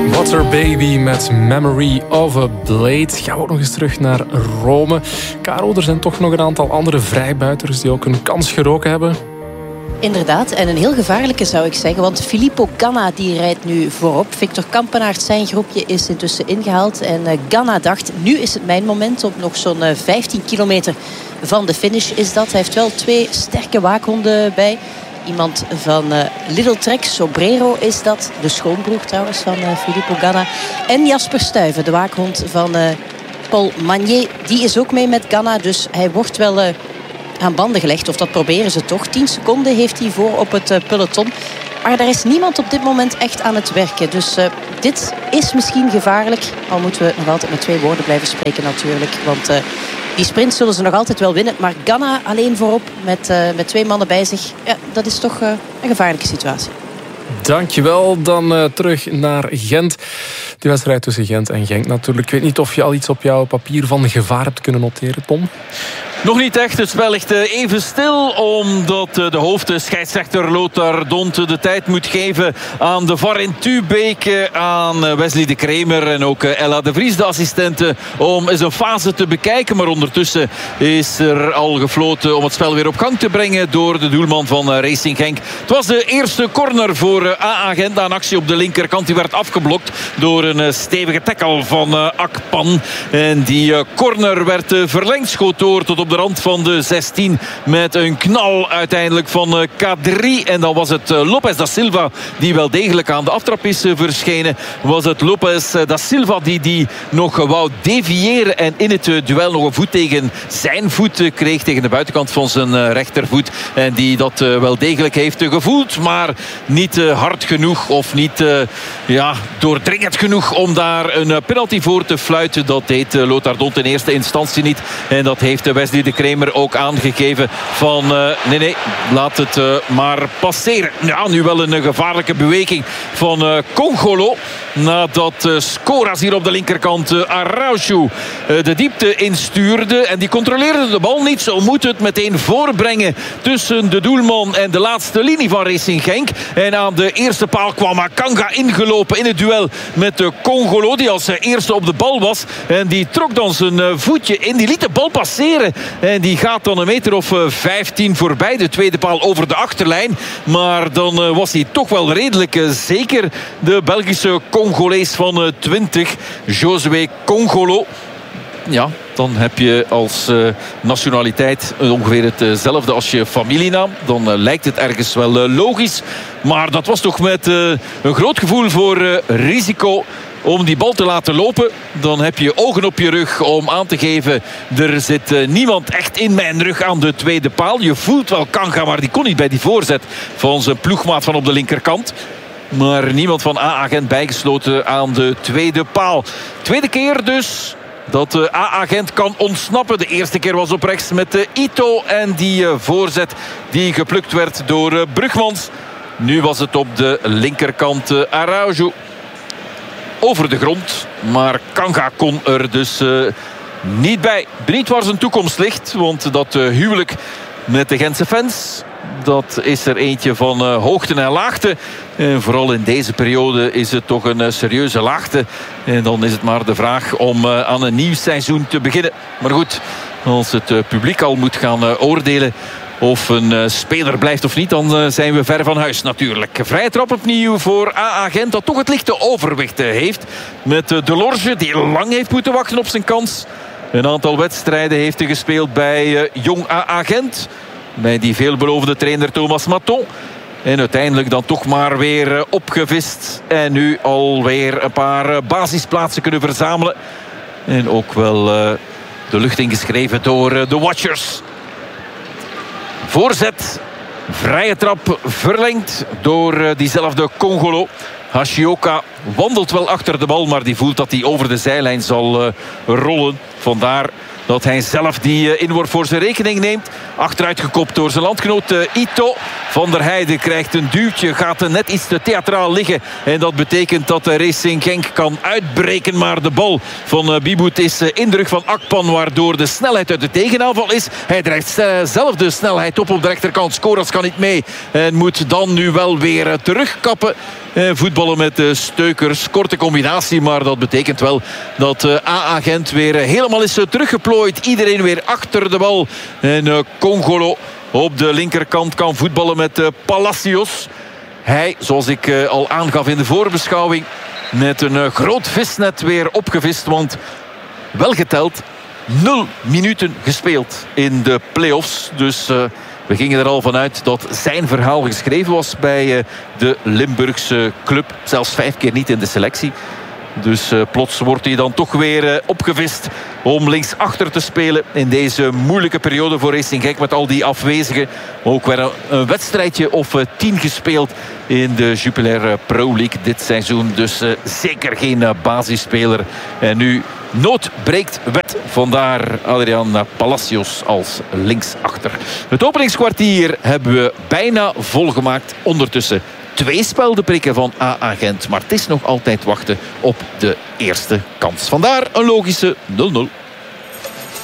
Water Baby met Memory of a Blade. Gaan we ook nog eens terug naar Rome. Caro, er zijn toch nog een aantal andere vrijbuiters die ook een kans geroken hebben. Inderdaad, en een heel gevaarlijke zou ik zeggen. Want Filippo Ganna die rijdt nu voorop. Victor Kampenaert, zijn groepje, is intussen ingehaald. En Ganna dacht, nu is het mijn moment. Op nog zo'n 15 kilometer van de finish is dat. Hij heeft wel 2 sterke waakhonden bij. Iemand van Little Trek, Sobrero is dat. De schoonbroer trouwens van Filippo Ganna. En Jasper Stuyven, de waakhond van Paul Magnier. Die is ook mee met Ganna. Dus hij wordt wel aan banden gelegd. Of dat proberen ze toch. 10 seconden heeft hij voor op het peloton. Maar daar is niemand op dit moment echt aan het werken. Dus dit is misschien gevaarlijk. Al moeten we nog altijd met 2 woorden blijven spreken natuurlijk. Want die sprint zullen ze nog altijd wel winnen. Maar Ganna alleen voorop met 2 mannen bij zich. Ja, dat is toch een gevaarlijke situatie. Dankjewel. Dan terug naar Gent. Die wedstrijd tussen Gent en Genk natuurlijk. Ik weet niet of je al iets op jouw papier van gevaar hebt kunnen noteren, Tom? Nog niet echt. Het spel ligt even stil. Omdat de hoofdscheidsrechter Lothar Donte de tijd moet geven aan de VAR in Tubeek. Aan Wesley de Kremer en ook Ella de Vries, de assistente. Om eens een fase te bekijken. Maar ondertussen is er al gefloten om het spel weer op gang te brengen. Door de doelman van Racing Genk. Het was de eerste corner voor AA Gent. Na een actie op de linkerkant. Die werd afgeblokt door een stevige tackle van Akpan. En die corner werd verlengd. Schoot door tot op de rand van de 16 met een knal uiteindelijk van K3. En dan was het Lopez da Silva die wel degelijk aan de aftrap is verschenen. Was het Lopez da Silva die nog wou deviëren en in het duel nog een voet tegen zijn voet kreeg, tegen de buitenkant van zijn rechtervoet. En die dat wel degelijk heeft gevoeld, maar niet hard genoeg of niet doordringend genoeg om daar een penalty voor te fluiten. Dat deed Lothar Donte in eerste instantie niet. En dat heeft Wesley de Kremer ook aangegeven van nee, laat het maar passeren. Ja, nu wel een gevaarlijke beweging van Congolo. Nadat Scoras hier op de linkerkant Araujo de diepte instuurde. En die controleerde de bal niet. Zo moet het meteen voorbrengen tussen de doelman en de laatste linie van Racing Genk. En aan de eerste paal kwam Kanga ingelopen in het duel met de Congolo. Die als eerste op de bal was. En die trok dan zijn voetje in. Die liet de bal passeren. En die gaat dan een meter of 15 voorbij. De tweede paal over de achterlijn. Maar dan was hij toch wel redelijk zeker. De Belgische Congolees van 20. Josué Congolo. Ja, dan heb je als nationaliteit ongeveer hetzelfde als je familienaam. Dan lijkt het ergens wel logisch. Maar dat was toch met een groot gevoel voor risico om die bal te laten lopen. Dan heb je ogen op je rug om aan te geven, er zit niemand echt in mijn rug aan de tweede paal. Je voelt wel Kanga, maar die kon niet bij die voorzet van zijn ploegmaat van op de linkerkant. Maar niemand van AA Gent bijgesloten aan de tweede paal. Tweede keer dus dat AA Gent kan ontsnappen. De eerste keer was op rechts met Ito. En die voorzet die geplukt werd door Brugmans. Nu was het op de linkerkant Araujo. Over de grond. Maar Kanga kon er dus niet bij. Benieuwd waar zijn toekomst ligt. Want dat huwelijk met de Gentse fans, dat is er eentje van hoogte en laagte. En vooral in deze periode is het toch een serieuze laagte. En dan is het maar de vraag om aan een nieuw seizoen te beginnen. Maar goed, als het publiek al moet gaan oordelen of een speler blijft of niet, dan zijn we ver van huis natuurlijk. Vrije trap opnieuw voor AA Gent, dat toch het lichte overwicht heeft. Met Delorge, die lang heeft moeten wachten op zijn kans. Een aantal wedstrijden heeft hij gespeeld bij Jong AA Gent. Bij die veelbelovende trainer Thomas Maton. En uiteindelijk dan toch maar weer opgevist. En nu alweer een paar basisplaatsen kunnen verzamelen. En ook wel de lucht ingeschreven door de Watchers. Voorzet, vrije trap verlengd door diezelfde Congolo. Hashioka wandelt wel achter de bal, maar die voelt dat hij over de zijlijn zal rollen. Vandaar dat hij zelf die inworp voor zijn rekening neemt. Achteruit gekopt door zijn landgenoot Ito. Van der Heijden krijgt een duwtje, gaat net iets te theatraal liggen. En dat betekent dat Racing Genk kan uitbreken. Maar de bal van Biboet is in de rug van Akpan, waardoor de snelheid uit de tegenaanval is. Hij drijft zelf de snelheid op de rechterkant. Skoras kan niet mee en moet dan nu wel weer terugkappen. Voetballen met Steukers. Korte combinatie, maar dat betekent wel dat AA Gent weer helemaal is teruggeplooid. Iedereen weer achter de bal. En Congolo op de linkerkant kan voetballen met Palacios. Hij, zoals ik al aangaf in de voorbeschouwing, met een groot visnet weer opgevist. Want wel geteld 0 minuten gespeeld in de play-offs. Dus we gingen er al vanuit dat zijn verhaal geschreven was bij de Limburgse club. Zelfs 5 keer niet in de selectie. Dus plots wordt hij dan toch weer opgevist om linksachter te spelen in deze moeilijke periode voor Racing Genk met al die afwezigen. Ook weer een wedstrijdje of 10 gespeeld in de Jupiler Pro League dit seizoen. Dus zeker geen basisspeler. En nu nood breekt wet. Vandaar Adrian Palacios als linksachter. Het openingskwartier hebben we bijna volgemaakt. Ondertussen 2 speldenprikken van AA Gent. Maar het is nog altijd wachten op de eerste kans. Vandaar een logische 0-0.